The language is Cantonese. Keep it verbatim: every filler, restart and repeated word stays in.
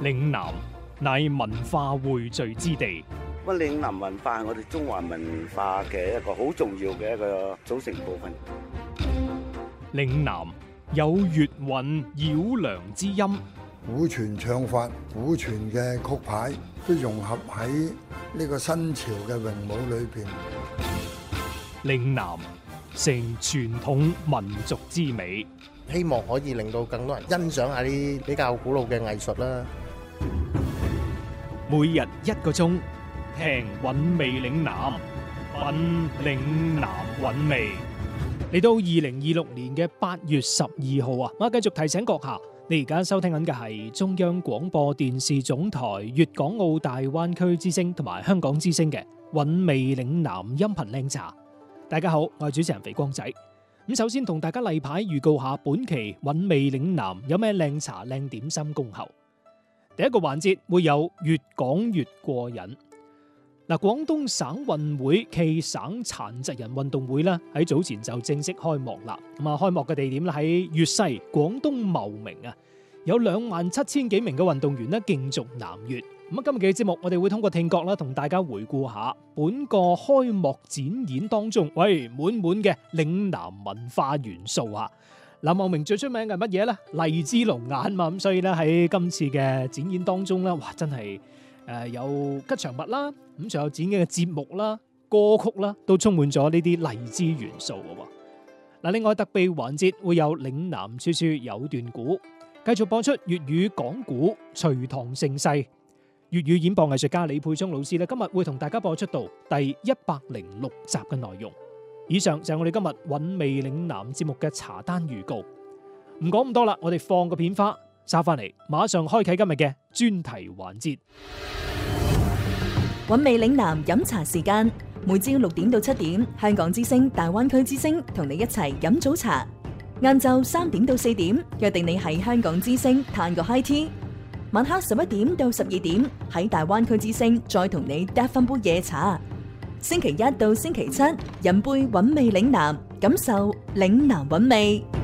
嶺南乃文化匯聚之地。 咁嶺南文化係我哋中華文化嘅一個好重要嘅一個組成部分。 嶺南有粵韻繞梁之音， 古傳唱法、古傳嘅曲牌都融合喺呢個新潮嘅詠舞裏邊。 嶺南成傳統民族之美， 希望可以令到更多人欣賞下啲比較古老嘅藝術啦。 每日一個鐘，聽韻味嶺南，品嶺南韻味。嚟到二零二六年嘅八月十二號啊，我繼續提醒閣下，你而家收聽緊嘅係中央廣播電視總台粵港澳大灣區之聲同埋香港之聲嘅韻味嶺南音頻靚茶。大家好，我係主持人肥光仔。咁首先同大家例牌預告下本期韻味嶺南有咩靚茶靚點心恭候。第一個環節會有越講越過癮。嗱，廣東省運會暨省殘疾人運動會咧喺早前就正式開幕啦。咁啊，開幕嘅地點咧喺粵西廣東茂名啊，有兩萬七千幾名嘅運動員咧競逐南越。咁啊，今日嘅節目我哋會通過聽覺啦，同大家回顧下本個開幕展演當中，喂，滿滿嘅嶺南文化元素啊！嗱，茂名最出名嘅係乜嘢咧？荔枝龍眼嘛，咁所以咧喺今次嘅展演當中咧，哇，真係誒有吉祥物啦，咁仲有展演嘅節目啦、歌曲啦，都充滿咗呢啲荔枝元素嘅。嗱，另外特備環節會有嶺南處處有段古，繼續播出粵語講古隋唐盛世。粵語演播藝術家李沛聰老師咧，今日會同大家播出到第一百零六集嘅內容。以上就係我哋今日韻味嶺南節目嘅茶單預告。唔講咁多啦，我哋放個片花，收翻嚟，馬上開啟今日嘅專題環節。 韻味嶺南飲茶時間，每朝六點到七點，香港之聲、大灣區之聲同你一齊飲早茶。晏晝三點到四點，約定你喺香港之聲嘆個 high tea。晚黑十一點到十二點，喺大灣區之聲再同你嗒翻杯夜茶。星期一到星期七，飲杯韻味嶺南，感受嶺南韻味。